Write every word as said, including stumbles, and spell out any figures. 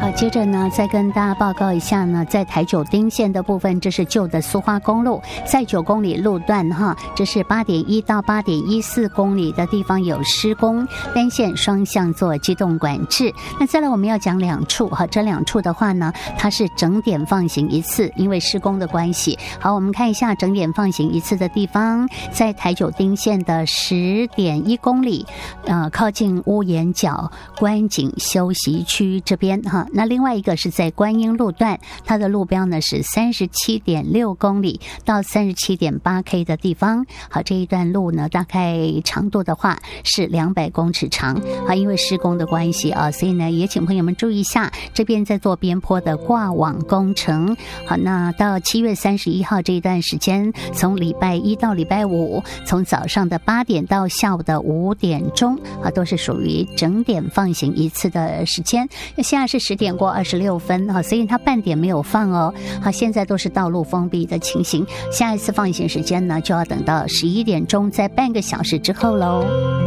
好，接着呢，再跟大家报告一下呢，在台九丁线的部分，这是旧的苏花公路，在九公里路段哈，这是八点一到八点一四公里的地方有施工，单线双向做机动管制。那再来我们要讲两处哈，这两处的话呢，它是整点放行一次，因为施工的关系。好，我们看一下整点放行一次的地方，在台九丁线的十点一公里，呃，靠近屋檐角观景休息区这边哈。那另外一个是在观音路段，它的路标呢是三十七点六公里到三十七点八 K 的地方。好，这一段路呢，大概长度的话是两百公尺长。好，因为施工的关系啊，所以呢也请朋友们注意一下，这边在做边坡的挂网工程。好，那到七月三十一号这一段时间，从礼拜一到礼拜五，从早上的八点到下午的五点钟啊，都是属于整点放行一次的时间。那现在是十点过二十六分啊，所以它半点没有放哦。好，现在都是道路封闭的情形，下一次放行时间呢，就要等到十一点钟，在半个小时之后喽。